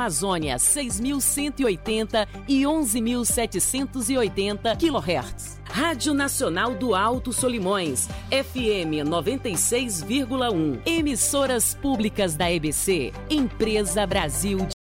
Amazônia 6.180 e 11.780 kHz. Rádio Nacional do Alto Solimões, FM 96,1. Emissoras públicas da EBC, Empresa Brasil